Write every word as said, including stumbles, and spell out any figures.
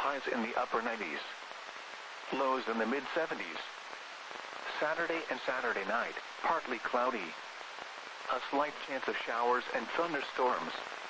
highs in the upper nineties. Lows in the mid seventies. Saturday and Saturday night, partly cloudy. A slight chance of showers and thunderstorms.